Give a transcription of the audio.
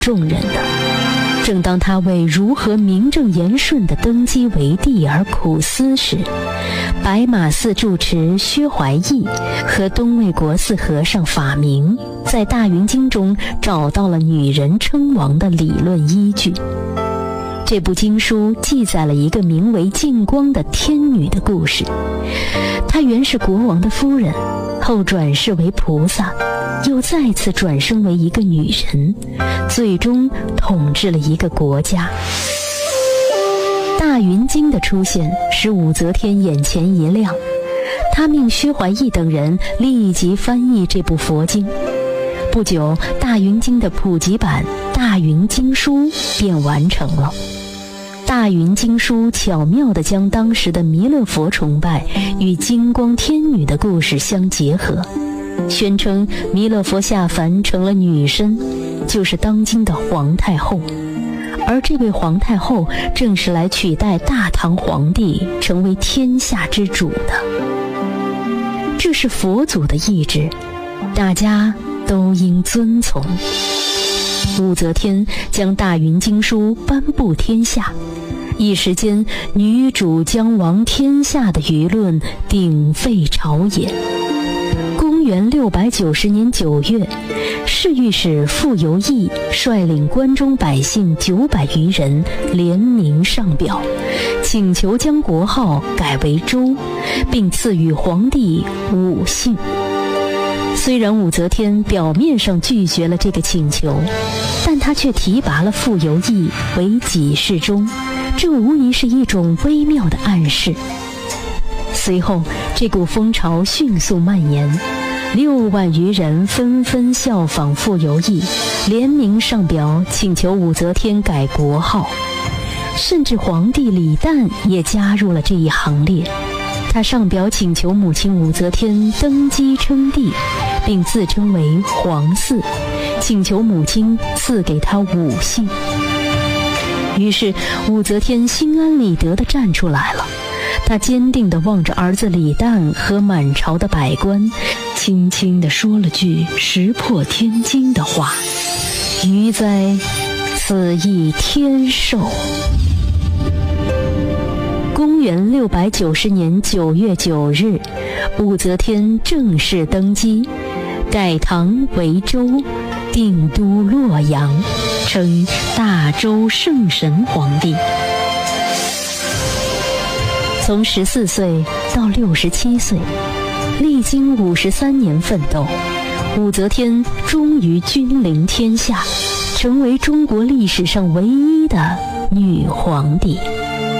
众人的。正当他为如何名正言顺地登基为帝而苦思时，白马寺住持薛怀义和东魏国寺和尚法明在《大云经》中找到了女人称王的理论依据。这部经书记载了一个名为净光的天女的故事，她原是国王的夫人，后转世为菩萨，又再次转生为一个女人，最终统治了一个国家。大云经的出现使武则天眼前一亮，他命薛怀义等人立即翻译这部佛经。不久，大云经的普及版《大云经书》便完成了。大云经书巧妙地将当时的弥勒佛崇拜与金光天女的故事相结合，宣称弥勒佛下凡成了女身，就是当今的皇太后，而这位皇太后正是来取代大唐皇帝成为天下之主的。这是佛祖的意志，大家都应遵从。武则天将大云经书颁布天下，一时间女主将亡天下的舆论鼎沸朝野。公元690年9月，侍御史傅由义率领关中百姓900余人联名上表，请求将国号改为周，并赐予皇帝5姓。虽然武则天表面上拒绝了这个请求，但她却提拔了傅由义为给事中，这无疑是一种微妙的暗示。随后，这股风潮迅速蔓延，6万余人纷纷效仿傅由义，联名上表请求武则天改国号，甚至皇帝李旦也加入了这一行列。他上表请求母亲武则天登基称帝，并自称为皇嗣，请求母亲赐给他5姓。于是武则天心安理得地站出来了，她坚定地望着儿子李旦和满朝的百官，轻轻地说了句石破天惊的话：余哉，此亦天授。公元690年9月9日，武则天正式登基，改唐为周，定都洛阳，称大周圣神皇帝。从14岁到67岁，历经53年奋斗，武则天终于君临天下，成为中国历史上唯一的女皇帝。